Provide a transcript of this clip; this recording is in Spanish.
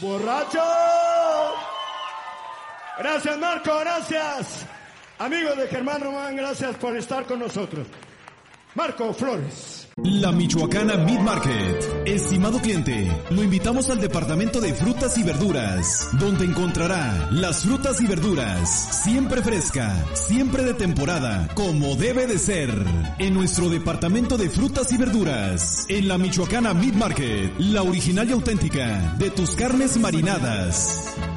¡Borracho! Gracias, Marco, gracias. Amigos de Germán Román, gracias por estar con nosotros. Marco Flores. La Michoacana Meat Market. Estimado cliente, lo invitamos al departamento de frutas y verduras, donde encontrará las frutas y verduras siempre fresca, siempre de temporada, como debe de ser. En nuestro departamento de frutas y verduras, en la Michoacana Meat Market, la original y auténtica de tus carnes marinadas.